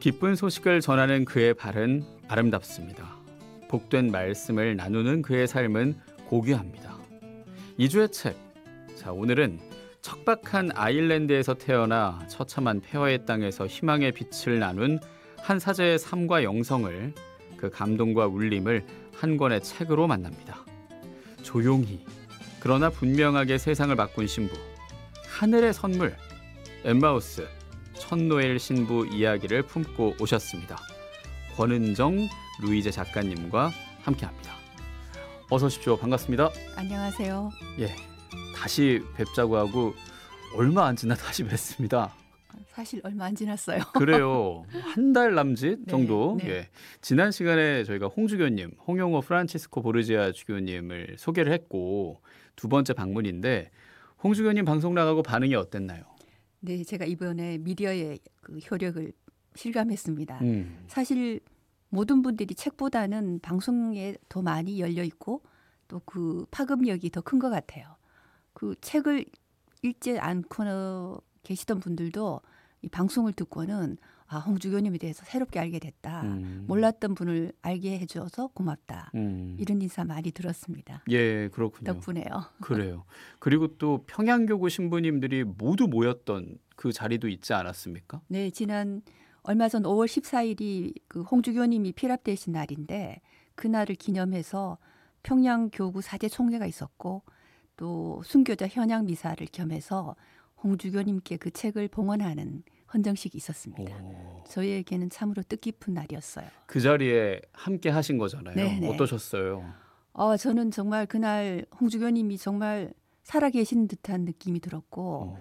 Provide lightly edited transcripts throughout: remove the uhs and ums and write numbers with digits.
기쁜 소식을 전하는 그의 발은 아름답습니다. 복된 말씀을 나누는 그의 삶은 고귀합니다. 2주의 책. 자, 오늘은 척박한 아일랜드에서 태어나 처참한 폐허의 땅에서 희망의 빛을 나눈 한 사제의 삶과 영성을, 그 감동과 울림을 한 권의 책으로 만납니다. 조용히 그러나 분명하게 세상을 바꾼 신부, 하늘의 선물, 엠마우스 첫노엘 신부 이야기를 품고 오셨습니다. 권은정, 루이제 작가님과 함께합니다. 어서 오십시오. 반갑습니다. 안녕하세요. 예, 다시 뵙자고 하고 얼마 안 지나 다시 뵙습니다. 사실 얼마 안 지났어요. 그래요. 한 달 남짓 정도. 네. 예. 지난 시간에 저희가 홍주교님, 홍용호 프란치스코 보르지아 주교님을 소개를 했고 두 번째 방문인데 홍주교님 방송 나가고 반응이 어땠나요? 네, 제가 이번에 미디어의 그 효력을 실감했습니다. 사실 모든 분들이 책보다는 방송에 더 많이 열려 있고 또 그 파급력이 더 큰 것 같아요. 그 책을 읽지 않고 계시던 분들도 이 방송을 듣고는 홍주교님에 대해서 새롭게 알게 됐다. 몰랐던 분을 알게 해줘서 고맙다. 이런 인사 많이 들었습니다. 예, 그렇군요. 덕분에요. 그래요. 그리고 또 평양교구 신부님들이 모두 모였던 그 자리도 있지 않았습니까? 네, 지난 얼마 전 5월 14일이 그 홍주교님이 피랍되신 날인데 그날을 기념해서 평양교구 사제 총회가 있었고 또 순교자 현양 미사를 겸해서 홍주교님께 그 책을 봉헌하는 헌정식이 있었습니다. 저희에게는 참으로 뜻깊은 날이었어요. 그 자리에 함께 하신 거잖아요. 네네. 어떠셨어요? 저는 정말 그날 홍주교님이 정말 살아계신 듯한 느낌이 들었고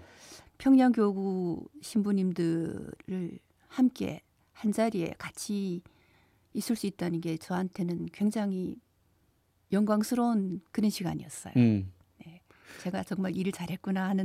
평양교구 신부님들을 함께 한 자리에 같이 있을 수 있다는 게 저한테는 굉장히 영광스러운 그런 시간이었어요. 네, 제가 정말 일을 잘했구나 하는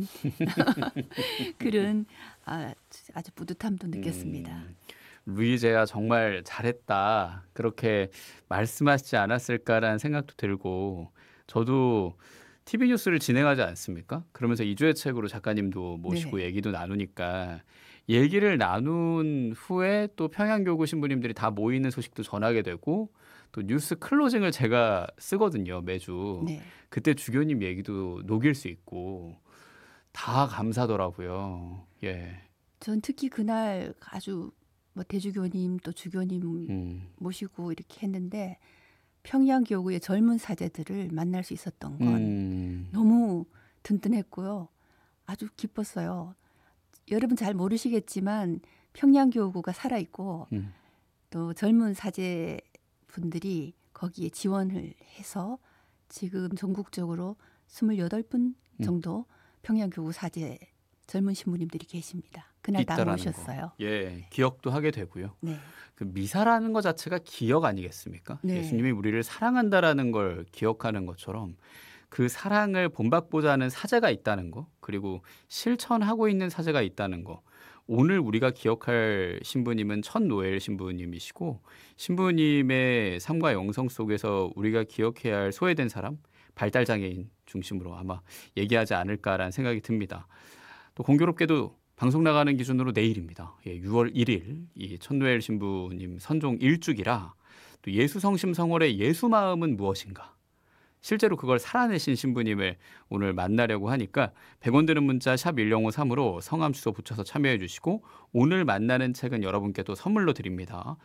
그런 아주 뿌듯함도 느꼈습니다. 루이제야 정말 잘했다. 그렇게 말씀하시지 않았을까라는 생각도 들고 저도 TV 뉴스를 진행하지 않습니까? 그러면서 2주의 책으로 작가님도 모시고 네. 얘기도 나누니까 얘기를 나눈 후에 또 평양교구 신부님들이 다 모이는 소식도 전하게 되고 또 뉴스 클로징을 제가 쓰거든요. 매주. 네. 그때 주교님 얘기도 녹일 수 있고 다 감사더라고요. 예. 전 특히 그날 아주 대주교님 또 주교님 모시고 이렇게 했는데 평양교구의 젊은 사제들을 만날 수 있었던 건 너무 든든했고요. 아주 기뻤어요. 여러분 잘 모르시겠지만 평양교구가 살아있고 또 젊은 사제분들이 거기에 지원을 해서 지금 전국적으로 28분 정도 평양교구 사제 젊은 신부님들이 계십니다. 그날 다 모셨어요. 예, 기억도 하게 되고요. 네. 그 미사라는 것 자체가 기억 아니겠습니까? 네. 예수님이 우리를 사랑한다라는 걸 기억하는 것처럼 그 사랑을 본받고자 하는 사제가 있다는 거, 그리고 실천하고 있는 사제가 있다는 거. 오늘 우리가 기억할 신부님은 첫노엘 신부님이시고 신부님의 삶과 영성 속에서 우리가 기억해야 할 소외된 사람, 발달장애인 중심으로 아마 얘기하지 않을까라는 생각이 듭니다. 또 공교롭게도 방송 나가는 기준으로 내일입니다. 6월 1일 이 첫노엘 신부님 선종 일주기라 또 예수성심성월의 예수마음은 무엇인가? 실제로 그걸 살아내신 신부님을 오늘 만나려고 하니까 100원 드는 문자 샵 1053으로 성함 주소 붙여서 참여해 주시고 오늘 만나는 책은 여러분께 또 선물로 드립니다.